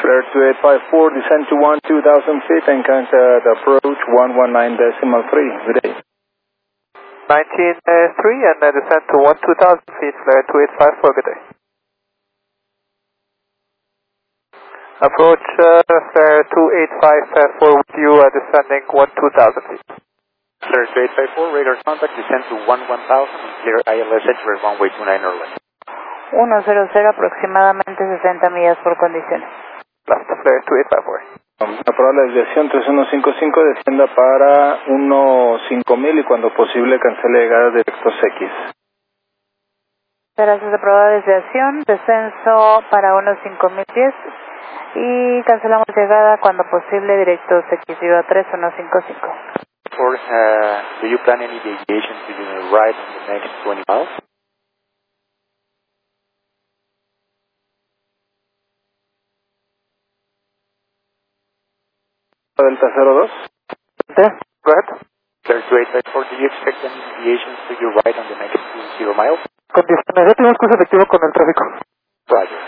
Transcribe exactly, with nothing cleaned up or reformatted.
Clear to eight five four, descend to one two thousand feet and contact approach one one nine decimal three. Good day. nineteen three and uh, descend to one two thousand feet, flare two eight five four, good day. Approach uh, flare two eight five four with you, uh, descending one two thousand feet. Flare two eight five four, radar contact, descend to one one thousand and clear I L S for runway two nine early. uno cero cero, aproximadamente sesenta millas por condiciones. Last flare two eight five four. Aprobar la desviación tres uno cinco cinco, descienda para uno cinco mil y cuando posible cancele llegada directos X. Gracias, aprobada desviación, descenso para unos cinco mil pies y cancelamos llegada cuando posible directos X, viva tres uno cinco cinco. Or, uh, do you plan any deviation to the right in the next twenty miles? Delta cero dos. Okay, go ahead. Flare two eight five four, do you expect any deviations to your right on the next zero miles? Condiciones, ya tenemos curso efectivo con el tráfico. Roger.